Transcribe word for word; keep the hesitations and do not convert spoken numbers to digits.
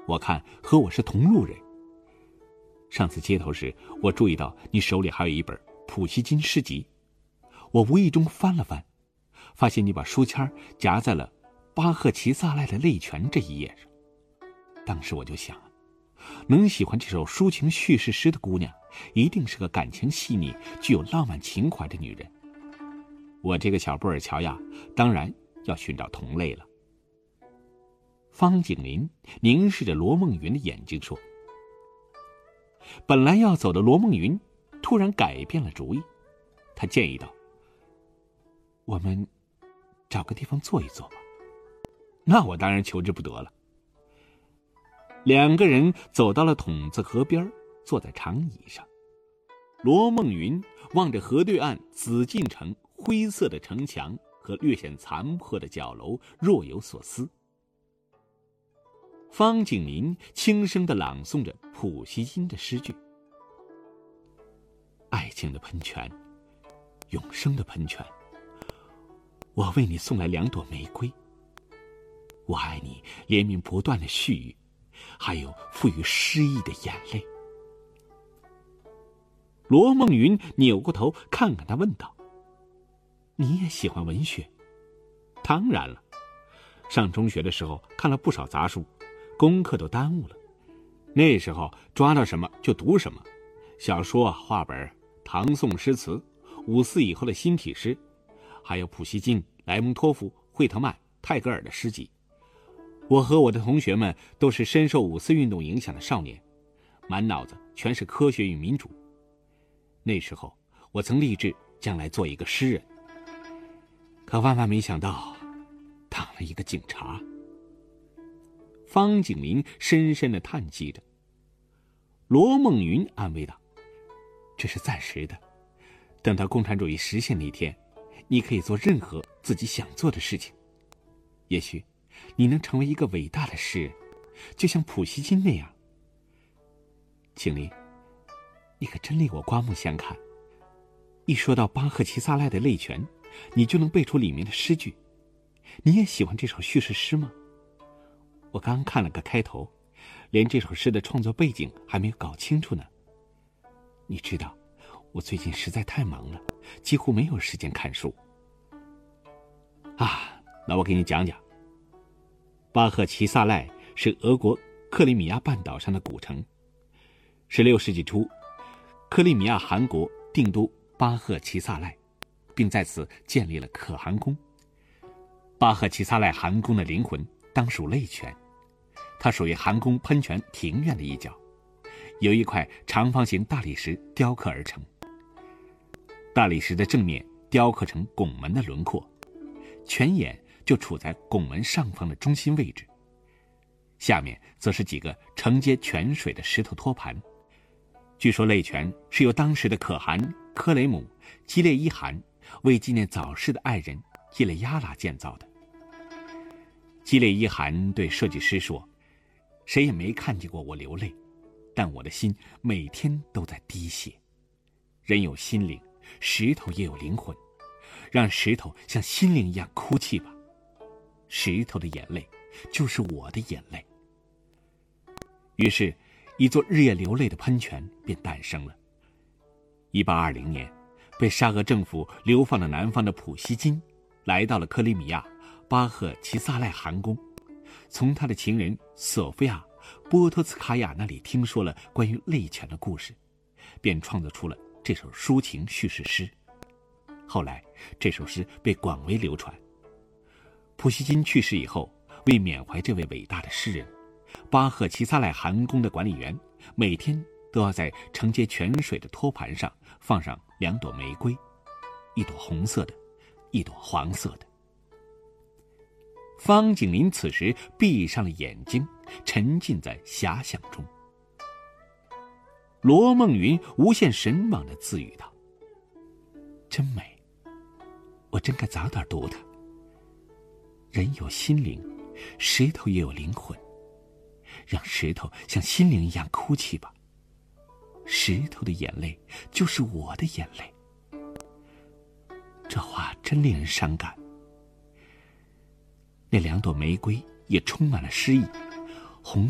我看和我是同路人。上次接头时，我注意到你手里还有一本普希金诗集，我无意中翻了翻，发现你把书签夹在了巴赫齐萨赖的《泪泉》这一页上。当时我就想，能喜欢这首抒情叙事诗的姑娘，一定是个感情细腻、具有浪漫情怀的女人。我这个小布尔乔亚，当然要寻找同类了。方景林凝视着罗梦云的眼睛说。本来要走的罗梦云突然改变了主意，他建议道：我们找个地方坐一坐吧。那我当然求之不得了。两个人走到了筒子河边，坐在长椅上。罗梦云望着河对岸紫禁城灰色的城墙和略显残破的角楼，若有所思。方景林轻声地朗诵着普希金的诗句：爱情的喷泉，永生的喷泉，我为你送来两朵玫瑰。我爱你连绵不断的絮语，还有富于诗意的眼泪。罗梦云扭过头看看他，问道：你也喜欢文学？当然了，上中学的时候看了不少杂书，功课都耽误了。那时候抓到什么就读什么，小说、话本、唐宋诗词，五四以后的新体诗，还有普希金、莱蒙托夫、惠特曼、泰戈尔的诗集。我和我的同学们都是深受五四运动影响的少年，满脑子全是科学与民主。那时候我曾立志将来做一个诗人，可万万没想到当了一个警察。方景林深深地叹息着。罗梦云安慰道：这是暂时的，等到共产主义实现那一天，你可以做任何自己想做的事情。也许你能成为一个伟大的诗人，就像普希金那样。景林，你可真令我刮目相看。一说到巴赫齐萨赖的《泪泉》，你就能背出里面的诗句。你也喜欢这首叙事诗吗？我刚看了个开头，连这首诗的创作背景还没有搞清楚呢。你知道，我最近实在太忙了，几乎没有时间看书。啊，那我给你讲讲。巴赫齐萨赖是俄国克里米亚半岛上的古城。十六世纪初，克里米亚汗国定都巴赫齐萨赖，并在此建立了可汗宫。巴赫齐萨赖汗宫的灵魂当属泪泉，它属于汗宫喷泉庭院的一角，由一块长方形大理石雕刻而成。大理石的正面雕刻成拱门的轮廓，泉眼就处在拱门上方的中心位置，下面则是几个承接泉水的石头托盘。据说泪泉是由当时的可汗科雷姆基列伊汗为纪念早逝的爱人基列亚拉建造的。基列伊汗对设计师说：谁也没看见过我流泪，但我的心每天都在滴血。人有心灵，石头也有灵魂，让石头像心灵一样哭泣吧。石头的眼泪就是我的眼泪。于是一座日夜流泪的喷泉便诞生了。一八二零年，被沙俄政府流放到南方的普希金来到了克里米亚巴赫齐萨赖汗宫，从他的情人索菲亚波托茨卡娅那里听说了关于泪泉的故事，便创作出了这首抒情叙事诗。后来这首诗被广为流传。普希金去世以后，为缅怀这位伟大的诗人，巴赫齐萨赖汗宫的管理员每天都要在承接泉水的托盘上放上两朵玫瑰，一朵红色的，一朵黄色的。方景林此时闭上了眼睛，沉浸在遐想中。罗梦云无限神往地自语道：真美，我真该早点读它。人有心灵，石头也有灵魂，让石头像心灵一样哭泣吧。石头的眼泪就是我的眼泪。这话真令人伤感。那两朵玫瑰也充满了诗意，